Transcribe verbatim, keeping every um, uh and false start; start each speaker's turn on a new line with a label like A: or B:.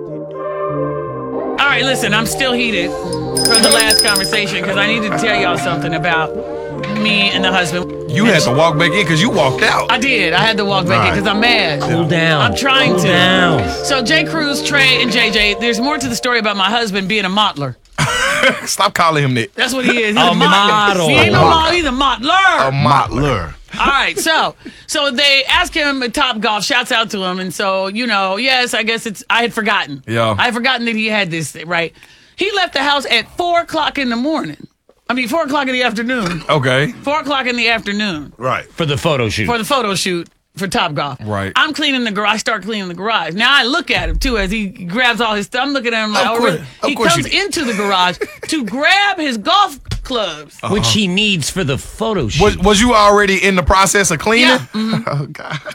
A: All right, listen, I'm still heated from the last conversation because I need to tell y'all something about me and the husband.
B: You had to walk back in because you walked out.
A: I did. I had to walk back in because I'm mad.
C: Cool down.
A: I'm trying
C: cool
A: to.
C: down.
A: So J. Cruz, Trey, and J J, there's more to the story about my husband being a mottler.
B: Stop calling him that.
A: That's what he is. He's
C: A
A: a, mottler.
C: model.
A: He ain't no model. He's a mottler.
B: A mottler.
A: All right, so so they asked him at Top Golf, shouts out to him, and so, you know, yes, I guess it's, I had forgotten.
B: Yeah.
A: I had forgotten that he had this, right? He left the house at four o'clock in the morning. I mean, four o'clock in the afternoon.
B: Okay.
A: four o'clock in the afternoon
B: Right.
C: For the photo shoot.
A: for the photo shoot for Top Golf.
B: Right.
A: I'm cleaning the garage. I start cleaning the garage. Now I look at him, too, as he grabs all his stuff. I'm looking at him like,
B: Of
A: oh,
B: course-
A: really?
B: of
A: He
B: course
A: comes
B: you-
A: into the garage to grab his golf clubs.
C: Which he needs for the photo shoot.
B: Was, was you already in the process of cleaning?
A: Yeah. Mhm.
B: Oh, God.